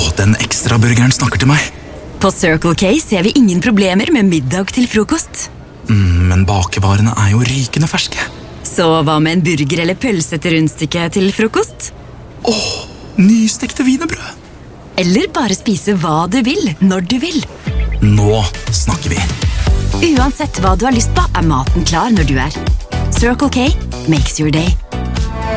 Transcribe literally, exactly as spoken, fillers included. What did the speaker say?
den ekstra burgeren snakker til meg. På Circle K ser vi ingen problemer med middag til frokost. Mm, men bakevarene er jo rykende ferske. Så hva med en burger eller pølse til rundstykke til frokost? Åh, nystekte wienerbrød. Eller bare spise hva du vil, når du vil. Nå snakker vi. Uansett hva du har lyst på, er maten klar når du er. Circle K makes your day.